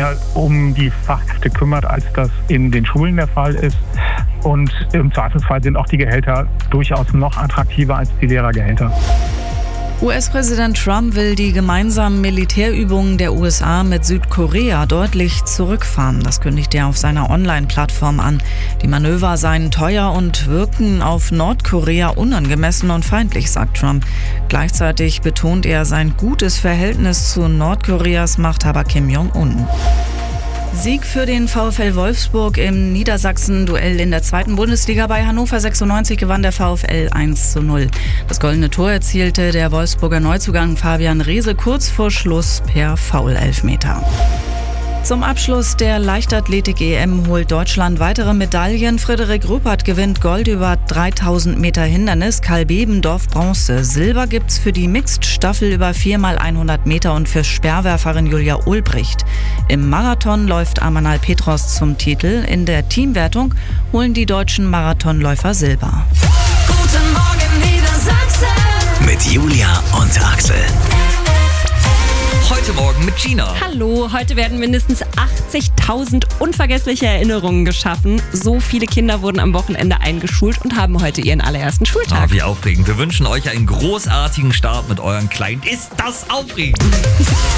mehr um die Fachkräfte kümmert, als das in den Schulen der Fall ist. Und im Zweifelsfall sind auch die Gehälter durchaus noch attraktiver als die Lehrergehälter. US-Präsident Trump will die gemeinsamen Militärübungen der USA mit Südkorea deutlich zurückfahren. Das kündigt er auf seiner Online-Plattform an. Die Manöver seien teuer und wirken auf Nordkorea unangemessen und feindlich, sagt Trump. Gleichzeitig betont er sein gutes Verhältnis zu Nordkoreas Machthaber Kim Jong-un. Sieg für den VfL Wolfsburg im Niedersachsen-Duell in der 2. Bundesliga. Bei Hannover 96 gewann der VfL 1:0. Das goldene Tor erzielte der Wolfsburger Neuzugang Fabian Reese kurz vor Schluss per Foul-Elfmeter. Zum Abschluss der Leichtathletik-EM holt Deutschland weitere Medaillen. Frederik Ruppert gewinnt Gold über 3000 Meter Hindernis, Karl Bebendorf Bronze. Silber gibt's für die Mixed-Staffel über 4x100 Meter und für Speerwerferin Julia Ulbricht. Im Marathon läuft Amanal Petros zum Titel. In der Teamwertung holen die deutschen Marathonläufer Silber. Guten Morgen Niedersachsen. Mit Julia und Axel. Heute Morgen mit Gina. Hallo, heute werden mindestens 80.000 unvergessliche Erinnerungen geschaffen. So viele Kinder wurden am Wochenende eingeschult und haben heute ihren allerersten Schultag. Wie aufregend. Wir wünschen euch einen großartigen Start mit euren Kleinen. Ist das aufregend?